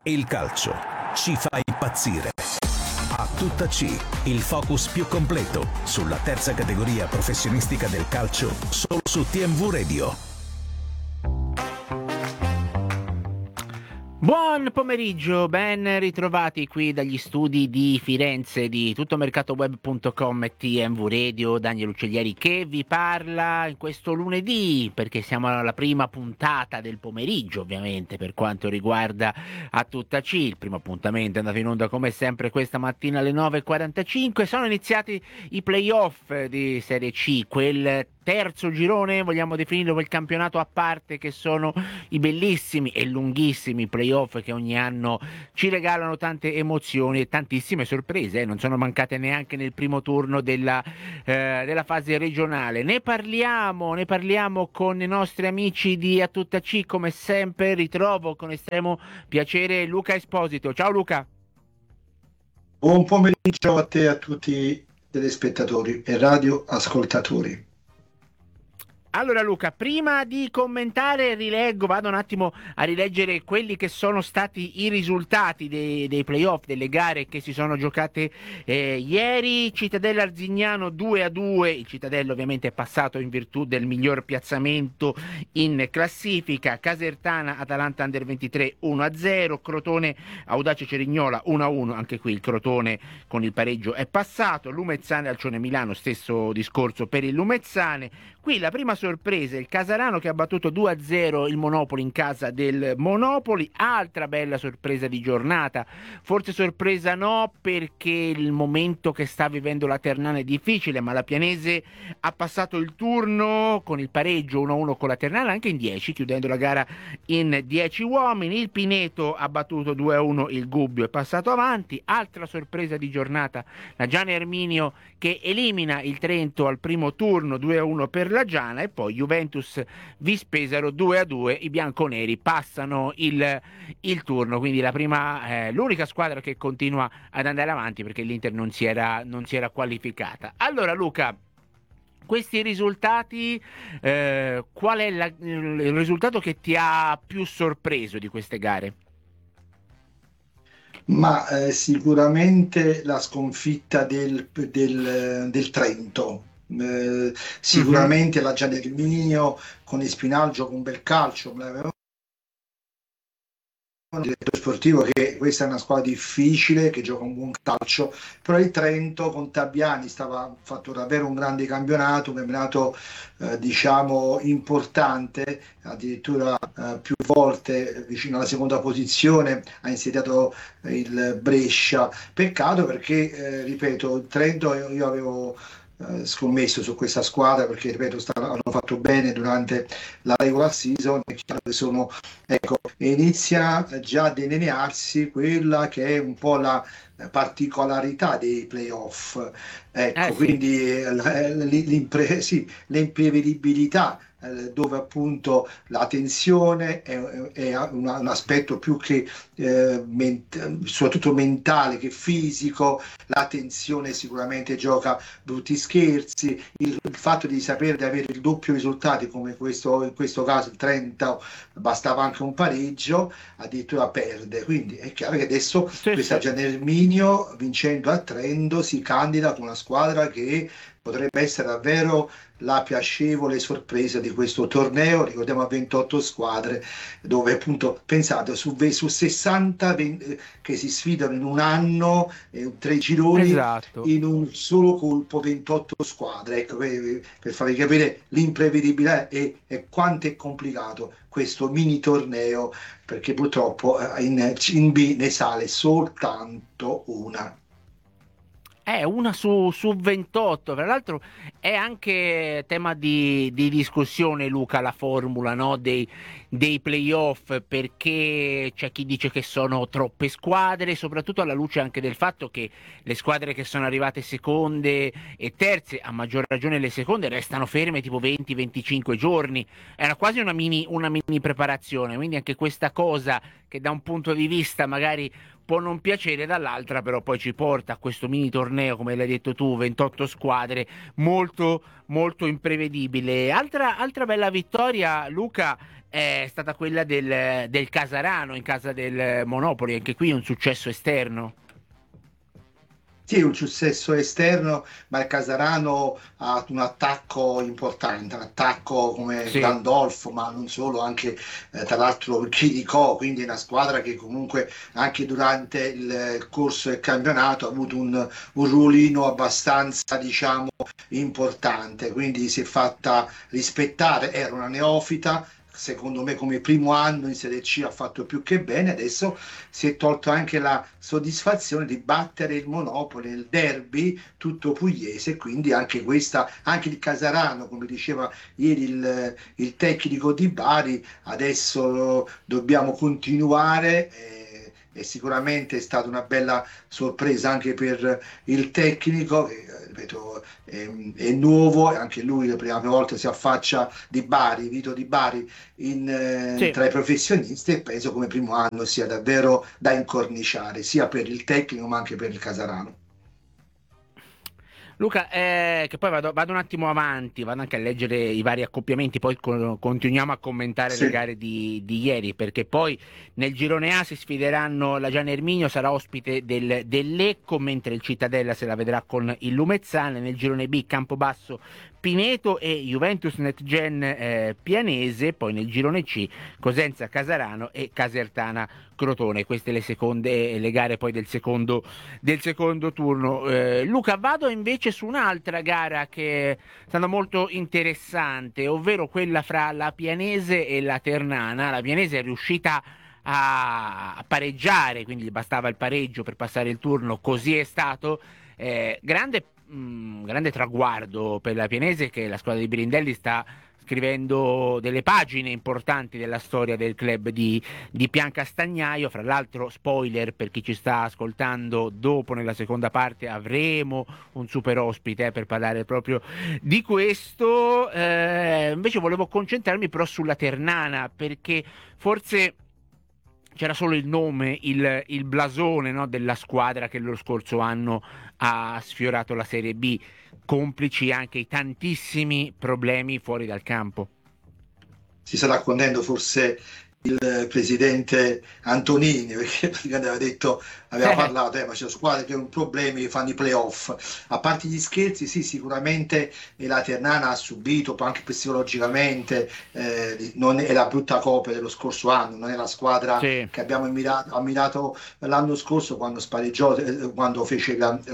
Il calcio ci fa impazzire. A tutta C, il focus più completo sulla terza categoria professionistica del calcio, solo su TMV Radio. Buon pomeriggio, ben ritrovati qui dagli studi di Firenze di tuttomercatoweb.com e TMV Radio. Daniel Uccellieri che vi parla in questo lunedì, perché siamo alla prima puntata del pomeriggio, ovviamente, per quanto riguarda A Tutta C. Il primo appuntamento è andato in onda come sempre questa mattina alle 9.45. Sono iniziati i playoff di Serie C, quel terzo girone, vogliamo definirlo, quel campionato a parte, che sono i bellissimi e lunghissimi playoff che ogni anno ci regalano tante emozioni e tantissime sorprese. Non sono mancate neanche nel primo turno della fase regionale. Ne parliamo con i nostri amici di A Tutta C. Come sempre ritrovo con estremo piacere Luca Esposito. Ciao Luca. Buon pomeriggio a te e a tutti i telespettatori e radioascoltatori. Allora Luca, prima di commentare vado un attimo a rileggere quelli che sono stati i risultati dei playoff, delle gare che si sono giocate ieri. Cittadella Arzignano 2-2, il Cittadella ovviamente è passato in virtù del miglior piazzamento in classifica. Casertana Atalanta Under 23 1-0, Crotone Audace Cerignola 1-1, anche qui il Crotone con il pareggio è passato. Lumezzane Alcione Milano, stesso discorso per il Lumezzane. Qui la prima sorpresa, il Casarano che ha battuto 2-0 il Monopoli in casa del Monopoli. Altra bella sorpresa di giornata, forse sorpresa no, perché il momento che sta vivendo la Ternana è difficile, ma la Pianese ha passato il turno con il pareggio 1-1 con la Ternana, anche in 10, chiudendo la gara in 10 uomini. Il Pineto ha battuto 2-1 il Gubbio, è passato avanti. Altra sorpresa di giornata, la Giana Erminio che elimina il Trento al primo turno 2-1 per la Giana, e poi Juventus Vispesaro 2-2. I bianconeri passano il turno, quindi l'unica squadra che continua ad andare avanti, perché l'Inter non si era qualificata. Allora Luca, questi risultati, qual è il risultato che ti ha più sorpreso di queste gare? Ma sicuramente la sconfitta del Trento. Sicuramente la Giana Erminio con Espinal gioca un bel calcio. Il direttore sportivo che questa è una squadra difficile che gioca un buon calcio, però il Trento con Tabiani fatto davvero un grande campionato, diciamo importante, addirittura più volte vicino alla seconda posizione, ha insediato il Brescia. Peccato perché ripeto, il Trento io avevo scommesso su questa squadra perché ripeto hanno fatto bene durante la regular season. È chiaro che ecco, inizia già a delinearsi quella che è un po' la particolarità dei playoff, ecco, Sì. Quindi l'imprevedibilità, dove appunto la tensione è un aspetto più che soprattutto mentale che fisico. La tensione sicuramente gioca brutti scherzi, il fatto di sapere di avere il doppio risultati come in questo caso il 30, bastava anche un pareggio, addirittura perde, quindi è chiaro che adesso questa Giana Erminio, vincendo a Trento, si candida con una squadra che potrebbe essere davvero la piacevole sorpresa di questo torneo. Ricordiamo a 28 squadre, dove appunto pensate su 60 che si sfidano in un anno, 3 gironi, esatto, in un solo colpo 28 squadre, ecco, per farvi capire l'imprevedibilità e quanto è complicato questo mini torneo, perché purtroppo in B ne sale soltanto una. Una su 28, tra l'altro è anche tema di discussione, Luca, la formula, no, dei playoff, perché c'è chi dice che sono troppe squadre, soprattutto alla luce anche del fatto che le squadre che sono arrivate seconde e terze, a maggior ragione le seconde, restano ferme tipo 20-25 giorni, era quasi una mini preparazione, quindi anche questa cosa che da un punto di vista magari può non piacere, dall'altra però poi ci porta a questo mini torneo torneo, come l'hai detto tu, 28 squadre, molto molto imprevedibile. Altra bella vittoria, Luca, è stata quella del Casarano in casa del Monopoli, anche qui un successo esterno. Sì, un successo esterno, ma il Casarano ha un attacco importante, un attacco come Sì. Gandolfo, ma non solo, anche tra l'altro Chirico, quindi è una squadra che comunque anche durante il corso del campionato ha avuto un ruolino abbastanza, diciamo, importante, quindi si è fatta rispettare, era una neofita. Secondo me come primo anno in Serie C ha fatto più che bene, adesso si è tolto anche la soddisfazione di battere il Monopoli nel derby tutto pugliese, quindi anche questa, anche il Casarano, come diceva ieri il tecnico di Bari, adesso dobbiamo continuare. E sicuramente è stata una bella sorpresa anche per il tecnico che, ripeto, è nuovo, anche lui la prima volta si affaccia di Bari, Vito di Bari, Sì. tra i professionisti, e penso come primo anno sia davvero da incorniciare, sia per il tecnico ma anche per il Casarano. Luca, che poi vado un attimo avanti, vado anche a leggere i vari accoppiamenti, poi continuiamo a commentare le Sì. gare di ieri, perché poi nel girone A si sfideranno la Gian Erminio, sarà ospite del Lecco, mentre il Cittadella se la vedrà con il Lumezzane. Nel girone B Campobasso Pineto e Juventus NetGen Pianese, poi nel girone C Cosenza Casarano e Casertana Crotone. Queste le gare poi del secondo turno. Luca, vado invece su un'altra gara che è stata molto interessante, ovvero quella fra la Pianese e la Ternana. La Pianese è riuscita a pareggiare, quindi gli bastava il pareggio per passare il turno, così è stato. Grande traguardo per la Pianese, che la squadra di Birindelli sta scrivendo delle pagine importanti della storia del club di Piancastagnaio. Fra l'altro, spoiler per chi ci sta ascoltando, dopo nella seconda parte avremo un super ospite per parlare proprio di questo. Invece volevo concentrarmi però sulla Ternana, perché forse c'era solo il nome, il blasone, no, della squadra che lo scorso anno ha sfiorato la Serie B, complici anche i tantissimi problemi fuori dal campo. Si sta raccontando forse il presidente Antonini, perché praticamente aveva parlato, ma c'è squadre che hanno problemi, fanno i playoff. A parte gli scherzi, sì, sicuramente la Ternana ha subito, anche psicologicamente, non è la brutta copia dello scorso anno, non è la squadra Sì, che abbiamo ammirato l'anno scorso quando spareggiò, quando fece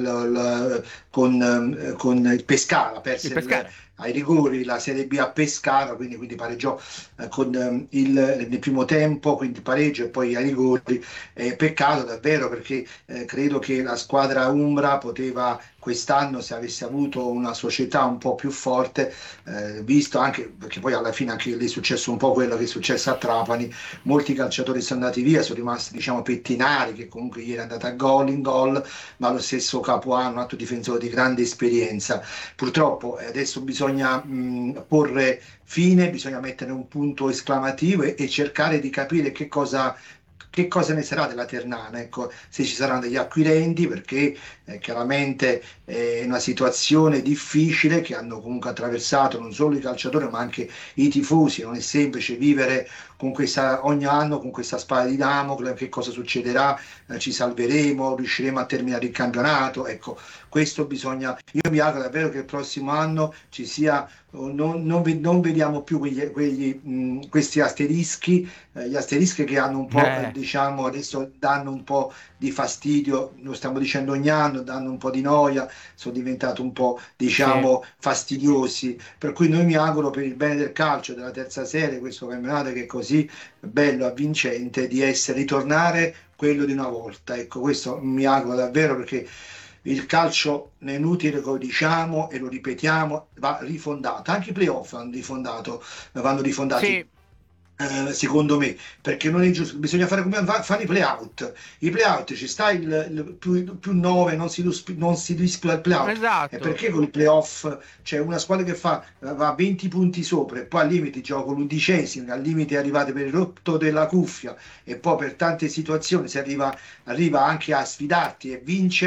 con il Pescara, il perse Pescara. ai rigori la Serie B a Pescara, quindi pareggiò con nel primo tempo, quindi pareggio e poi ai rigori. Peccato davvero, perché credo che la squadra Umbra poteva quest'anno, se avesse avuto una società un po' più forte, visto anche perché poi alla fine anche lì è successo un po' quello che è successo a Trapani, molti calciatori sono andati via, sono rimasti, diciamo, Pettinari, che comunque ieri è andato a gol in gol, ma lo stesso Capuano, un altro difensore di grande esperienza. Purtroppo adesso bisogna porre fine, bisogna mettere un punto esclamativo e cercare di capire che cosa ne sarà della Ternana, ecco, se ci saranno degli acquirenti, perché chiaramente è una situazione difficile che hanno comunque attraversato non solo i calciatori ma anche i tifosi. Non è semplice vivere con ogni anno con questa spada di Damocle, che cosa succederà, ci salveremo, riusciremo a terminare il campionato, ecco, questo bisogna. Io mi auguro davvero che il prossimo anno ci sia, non vediamo più questi asterischi, gli asterischi che hanno un po', diciamo, adesso danno un po' di fastidio, lo stiamo dicendo ogni anno, danno un po' di noia, sono diventati un po', Sì. diciamo, fastidiosi. Per cui noi mi auguro, per il bene del calcio, della terza serie, questo campionato che è così bello, avvincente, di ritornare quello di una volta. Ecco, questo mi auguro davvero, perché il calcio, è inutile che lo diciamo e lo ripetiamo, va rifondato. Anche i playoff vanno rifondati. Sì, Secondo me, perché non è giusto, bisogna fare come fanno i playout. I playout ci sta il più 9, non si displa il playout. E esatto. perché con i playoff c'è una squadra che va 20 punti sopra e poi al limite gioca l'11°, al limite arrivate per il rotto della cuffia, e poi per tante situazioni si arriva anche a sfidarti e vincere.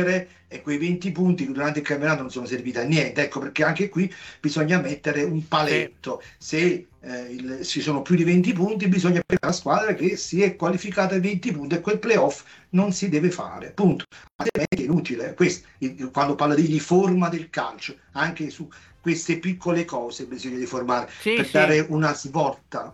e quei 20 punti che durante il campionato non sono serviti a niente. Ecco perché anche qui bisogna mettere un paletto. Se ci sono più di 20 punti, bisogna prendere la squadra che si è qualificata ai 20 punti e quel playoff non si deve fare, punto. Altrimenti è inutile. Quando parlo di riforma del calcio, anche su queste piccole cose bisogna riformare per dare una svolta,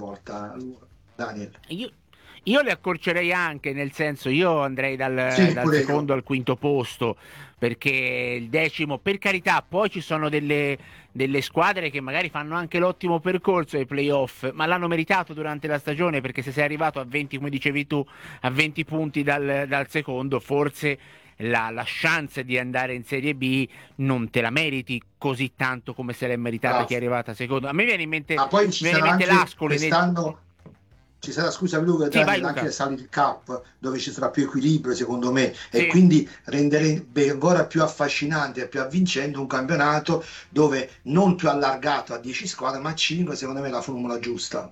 Daniel. Io le accorcerei anche, nel senso, io andrei dal secondo al quinto posto, perché il decimo, per carità, poi ci sono delle squadre che magari fanno anche l'ottimo percorso ai playoff, ma l'hanno meritato durante la stagione, perché se sei arrivato a 20, come dicevi tu, a 20 punti dal secondo, forse la chance di andare in Serie B non te la meriti così tanto come se l'è meritata chi è arrivata secondo. A me viene in mente, poi ci sarà anche l'Ascoli quest'anno. Ci sarà, scusa Luca, sì, vai, anche Luca. il Salary Cup, dove ci sarà più equilibrio secondo me, e quindi renderebbe ancora più affascinante e più avvincente un campionato dove non più allargato a 10 squadre ma 5, secondo me è la formula giusta.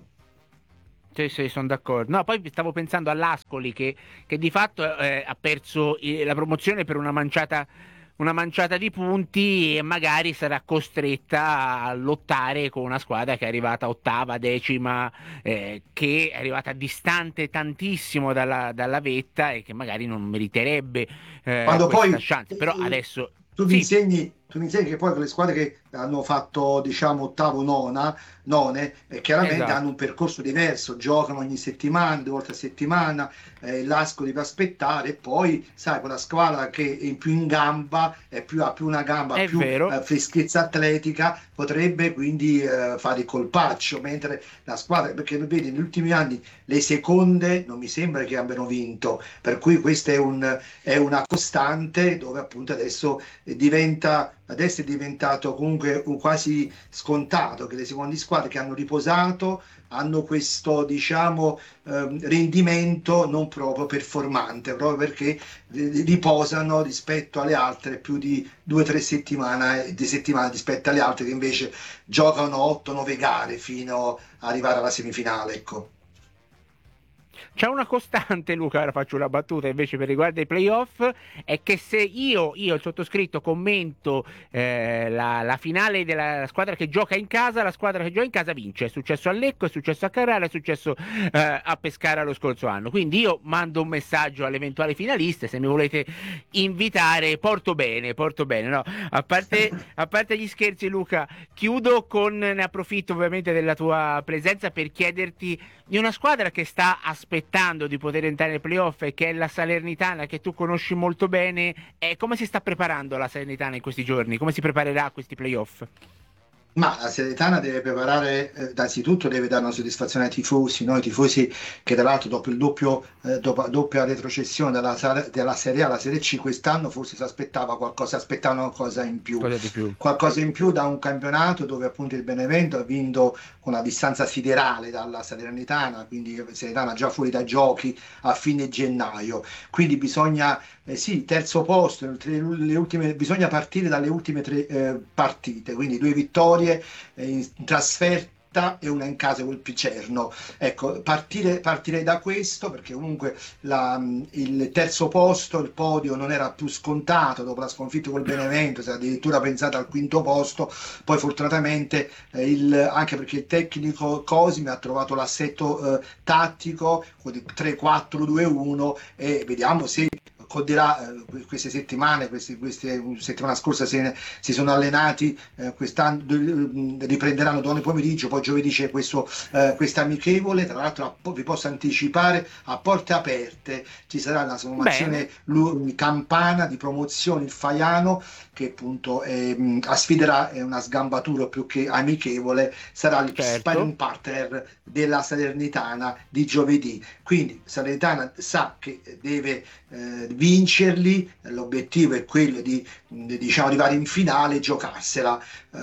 Sì, sono d'accordo. No, poi stavo pensando all'Ascoli che di fatto ha perso la promozione per una manciata di punti e magari sarà costretta a lottare con una squadra che è arrivata ottava, decima, che è arrivata distante tantissimo dalla vetta e che magari non meriterebbe Quando questa poi chance. Però adesso tu mi insegni che poi le squadre che hanno fatto, diciamo, ottavo, none, chiaramente hanno un percorso diverso, giocano ogni settimana, 2 volte a settimana, l'Ascoli deve aspettare, e poi sai, quella squadra che è più in gamba, ha più una gamba, più freschezza atletica, potrebbe quindi fare il colpaccio, mentre la squadra, perché vedi, negli ultimi anni le seconde non mi sembra che abbiano vinto, per cui questa è una costante dove appunto adesso è diventato comunque quasi scontato che le seconde squadre che hanno riposato hanno questo, diciamo, rendimento non proprio performante, proprio perché riposano rispetto alle altre più di 2 o 3 settimane rispetto alle altre che invece giocano 8-9 gare fino ad arrivare alla semifinale, ecco. C'è una costante, Luca, ora faccio una battuta invece per riguardo ai playoff, è che se io il sottoscritto, commento la finale della squadra che gioca in casa, la squadra che gioca in casa vince. È successo a Lecco, è successo a Carrara, è successo a Pescara lo scorso anno. Quindi io mando un messaggio alle eventuali finaliste, se mi volete invitare, porto bene, no? A parte gli scherzi, Luca, chiudo ne approfitto ovviamente della tua presenza per chiederti di una squadra che sta aspettando di poter entrare nei playoff e che è la Salernitana, che tu conosci molto bene. Come si sta preparando la Salernitana in questi giorni? Come si preparerà a questi playoff? Ma la Salernitana deve preparare, innanzitutto deve dare una soddisfazione ai tifosi, no? I tifosi che tra l'altro dopo doppia retrocessione della Serie A alla Serie C quest'anno forse si aspettavano qualcosa in più. Qualcosa in più da un campionato dove appunto il Benevento ha vinto con una distanza siderale dalla Salernitana, quindi la Salernitana già fuori dai giochi a fine gennaio. Quindi bisogna, terzo posto, bisogna partire dalle ultime 3 partite, quindi 2 vittorie in trasferta e una in casa col Picerno. Ecco, partirei da questo, perché comunque il terzo posto, il podio non era più scontato dopo la sconfitta col Benevento, si è addirittura pensato al quinto posto. Poi fortunatamente anche perché il tecnico Cosimi ha trovato l'assetto tattico con il 3-4-2-1 e vediamo se queste settimane, settimana scorsa si sono allenati, quest'anno riprenderanno domani pomeriggio, poi giovedì c'è questa amichevole. Tra l'altro vi posso anticipare, a porte aperte ci sarà la formazione campana di promozione, il Faiano, che appunto sfiderà una sgambatura più che amichevole, sarà il sparring partner della Salernitana di giovedì. Quindi Salernitana sa che deve vincerli, l'obiettivo è quello di arrivare in finale e giocarsela.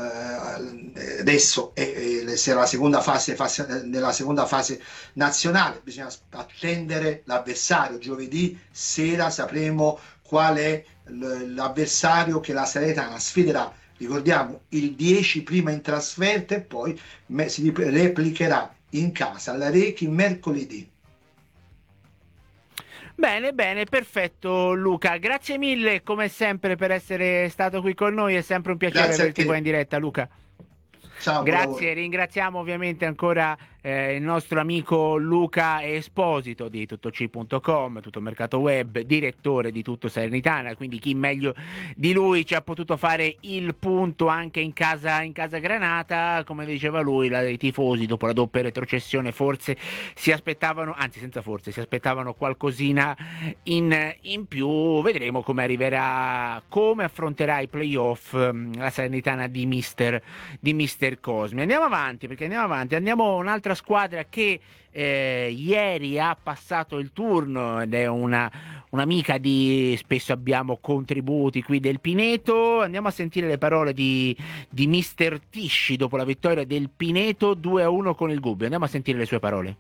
Adesso se la seconda fase nella seconda fase nazionale bisogna attendere l'avversario. Giovedì sera sapremo qual è l'avversario che la Salernitana sfiderà. Ricordiamo, il 10 prima in trasferta e poi si replicherà in casa alla Rechi mercoledì. Bene, bene, perfetto Luca, grazie mille come sempre per essere stato qui con noi, è sempre un piacere Grazie a averti qua te. in diretta Luca. Ciao, buon Grazie, lavoro. ringraziamo ovviamente ancora il nostro amico Luca Esposito di tuttoc.com, tutto mercato web, direttore di Tutto Salernitana, quindi chi meglio di lui ci ha potuto fare il punto anche in casa Granata, come diceva lui, i tifosi dopo la doppia retrocessione forse si aspettavano, anzi senza forse, si aspettavano qualcosina in più, vedremo come arriverà, come affronterà i playoff la Salernitana di Mister Cosmi. Andiamo avanti, perché andiamo a un'altra squadra che ieri ha passato il turno ed è un'amica di spesso abbiamo contributi qui del Pineto. Andiamo a sentire le parole di Mister Tisci dopo la vittoria del Pineto 2-1 con il Gubbio. Andiamo a sentire le sue parole.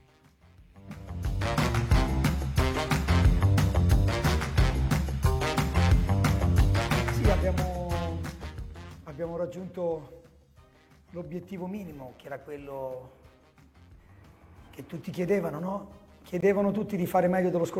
Sì, abbiamo raggiunto l'obiettivo minimo, che era quello che tutti chiedevano, no? Chiedevano tutti di fare meglio dello scorso